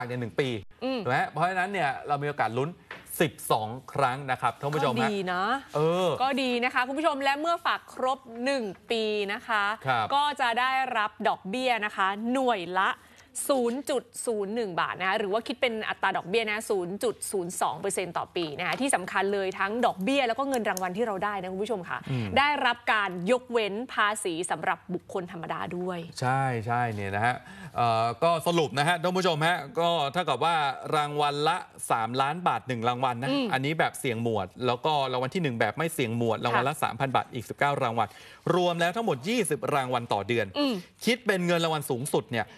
ใน1 ปีถูกไหมเพราะฉะนั้นเนี่ยเรามีโอกาสลุ้น12 ครั้งนะครับท่านผู้ชมก็ดีนะก็ดีนะคะคุณผู้ชมและเมื่อฝากครบ1 ปีนะคะก็จะได้รับดอกเบี้ยนะคะหน่วยละ 0.01 บาทนะคะหรือว่าคิดเป็นอัตราดอกเบี้ยนะ 0.02% ต่อปีนะคะที่สำคัญเลยทั้งดอกเบี้ยแล้วก็เงินรางวัลที่เราได้นะคุณผู้ชมค่ะได้รับการยกเว้นภาษีสำหรับบุคคลธรรมดาด้วยใช่เนี่ยนะฮะก็สรุปนะฮะท่านผู้ชมฮะก็เท่ากับว่ารางวัลละ3 ล้านบาท1 รางวัลนะอันนี้แบบเสี่ยงหมวดแล้วก็รางวัลที่1แบบไม่เสี่ยงหมวดรางวัลละ 3,000 บาทอีก19 รางวัลรวมแล้วทั้งหมด20 รางวัลต่อเดือนคิดเป็นเงินรางวัลสูงสุดเนี่ย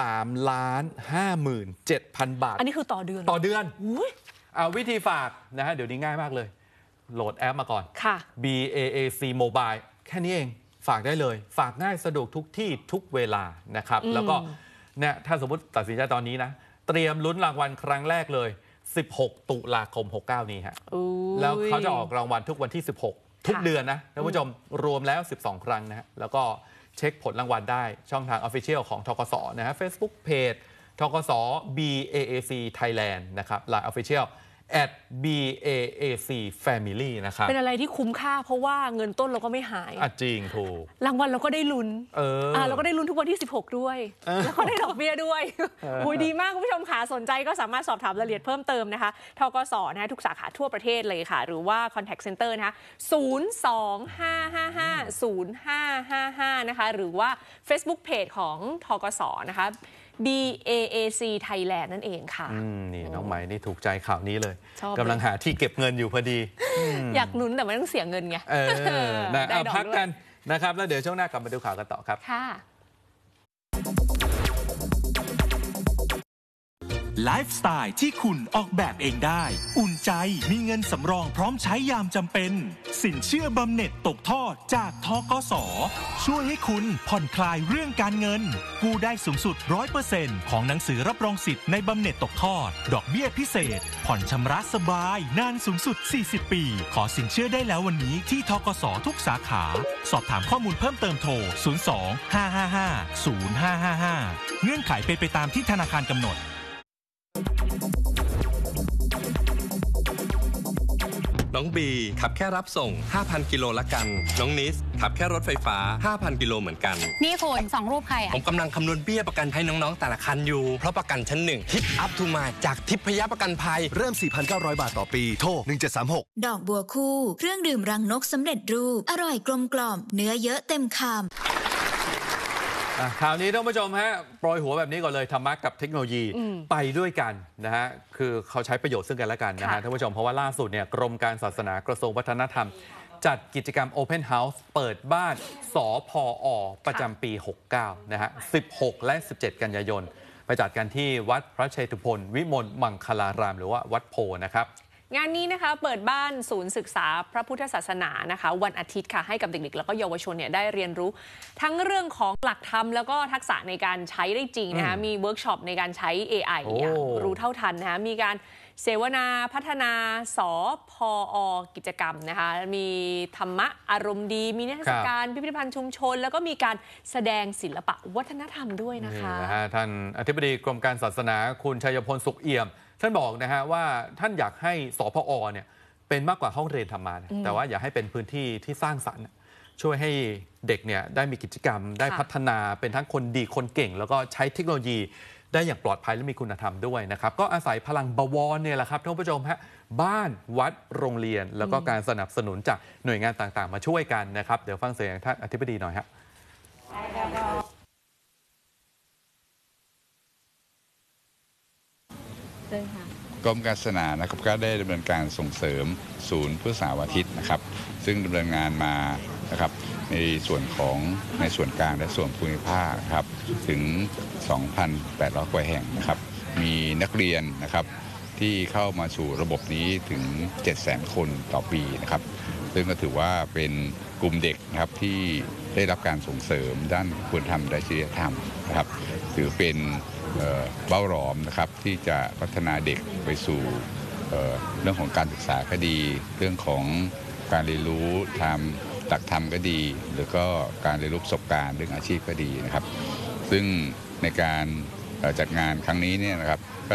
3,57,000 บาทอันนี้คือต่อเดือนเอาวิธีฝากนะฮะเดี๋ยวนี้ง่ายมากเลยโหลดแอปมาก่อนBAAC Mobile แค่นี้เองฝากได้เลยฝากง่ายสะดวกทุกที่ทุกเวลานะครับแล้วก็เนี่ยถ้าสมมติตัดสินใจตอนนี้นะเตรียมลุ้นรางวัลครั้งแรกเลย16 ตุลาคม 69 นี้ฮะแล้วเขาจะออกรางวัลทุกวันที่16ทุกเดือนนะท่านผู้ชมรวมแล้ว12 ครั้งนะฮะแล้วก็เช็คผลรางวัลได้ช่องทาง Official ของธกส.นะฮะ Facebook Page ธกส. BAAC Thailand นะครับ Line Official @BAAC Family นะครับเป็นอะไรที่คุ้มค่าเพราะว่าเงินต้นเราก็ไม่หายจริงถูกรางวัลเราก็ได้ลุ้นเราก็ได้ลุ้นทุกวันที่16ด้วยแล้วก็ได้ดอกเบี้ยด้วยดีมากคุณผู้ชมค่ะสนใจก็สามารถสอบถามรายละเอียดเพิ่มเติมนะคะธกส.นะทุกสาขาทั่วประเทศเลยค่ะหรือว่า Contact Center นะคะ025550555นะคะหรือว่า Facebook Page ของธกส.นะคะ BAAC Thailand นั่นเองค่ะนี่น้องไหมนี่ถูกใจข่าวนี้เลยกำลังหาที่เก็บเงินอยู่พอดีอยากลุ้นแต่ไม่ต้องเสียเงินไงพักกันนะครับแล้วเดี๋ยวช่วงหน้ากลับมาดูข่าวกันต่อครับค่ะไลฟ์สไตล์ที่คุณออกแบบเองได้อุ่นใจมีเงินสำรองพร้อมใช้ยามจำเป็นสินเชื่อบำเหน็จตกทอดจากธกส.ช่วยให้คุณผ่อนคลายเรื่องการเงินกู้ได้สูงสุด 100% ของหนังสือรับรองสิทธิ์ในบำเหน็จตกทอดดอกเบี้ยพิเศษผ่อนชำระสบายนานสูงสุด40 ปีขอสินเชื่อได้แล้ววันนี้ที่ธกส.ทุกสาขาสอบถามข้อมูลเพิ่มเติมโทร02-555-0555เงื่อนไขเป็นไปตามที่ธนาคารกำหนดน้องบีขับแค่รับส่ง 5,000 กิโลละกันน้องนิสขับแค่รถไฟฟ้า 5,000 กิโลเหมือนกันนี่คุณ2 รูปใครผมกำลังคำนวณเบี้ยประกันให้น้องๆแต่ละคันอยู่เพราะประกันชั้น1ทิปอัพทูมาจากทิพยประกันภัยเริ่ม 4,900 บาทต่อปีโทร1736 ดอกบัวคู่เครื่องดื่มรังนกสำเร็จรูปอร่อยกลมกล่อมเนื้อเยอะเต็มคำข่าวนี้ท่านผู้ชมฮะโปรยหัวแบบนี้ก่อนเลยธรรมะกับเทคโนโลยีไปด้วยกันนะฮะคือเขาใช้ประโยชน์ซึ่งกันและกันนะฮะท่านผู้ชมเพราะว่าล่าสุดเนี่ยกรมการศาสนากระทรวงวัฒนธรรมจัดกิจกรรม Open House เปิดบ้านสพอประจำปี 69 นะฮะ 16 และ 17 กันยายนไปจัดกันที่วัดพระเชตุพนวิมลมังคลารามหรือว่าวัดโพนะครับงานนี้นะคะเปิดบ้านศูนย์ศึกษาพระพุทธศาสนานะคะวันอาทิตย์ค่ะให้กับเด็กๆแล้วก็เยาวชนเนี่ยได้เรียนรู้ทั้งเรื่องของหลักธรรมแล้วก็ทักษะในการใช้ได้จริงนะคะมีเวิร์กช็อปในการใช้ AI รู้เท่าทันนะคะมีการเสวนาพัฒนาสพอกิจกรรมนะคะมีธรรมะอารมณ์ดีมีนิทรรศการพิพิธภัณฑ์ชุมชนแล้วก็มีการแสดงศิลปะวัฒนธรรมด้วยนะคะท่านอธิบดีกรมการศาสนาคุณชัยพลสุขเอี่ยมท่านบอกนะฮะว่าท่านอยากให้สพอเนี่ยเป็นมากกว่าห้องเรียนธรรมะแต่ว่าอยากให้เป็นพื้นที่ที่สร้างสรรค์ช่วยให้เด็กเนี่ยได้มีกิจกรรมได้พัฒนาเป็นทั้งคนดีคนเก่งแล้วก็ใช้เทคโนโลยีได้อย่างปลอดภัยและมีคุณธรรมด้วยนะครับก็อาศัยพลังบวรเนี่ยแหละครับท่านผู้ชมฮะบ้านวัดโรงเรียนแล้วก็การสนับสนุนจากหน่วยงานต่างๆมาช่วยกันนะครับเดี๋ยวฟังเสียงท่านอธิบดีหน่อยครับกรมการศาสนานะครับก็ได้ดำเนินการส่งเสริมศูนย์พุทธศาสนาอาทิตย์นะครับซึ่งดำเนินงานมานะครับในส่วนกลางและส่วนภูมิภาคครับถึง 2,800 กว่าแห่งนะครับมีนักเรียนนะครับที่เข้ามาสู่ระบบนี้ถึง 700,000 คนต่อปีนะครับซึ่งก็ถือว่าเป็นกลุ่มเด็กนะครับที่ได้รับการส่งเสริมด้านคุณธรรมและจริยธรรมนะครับถือเป็นเบ้าหลอมนะครับที่จะพัฒนาเด็กไปสู่เรื่องของการศึกษาก็ดีเรื่องของการเรียนรู้ทางหลักธรรมก็ดีหรือก็การเรียนรู้ประสบการณ์เรื่องอาชีพก็ดีนะครับซึ่งในการจัดงานครั้งนี้เนี่ยนะครับก็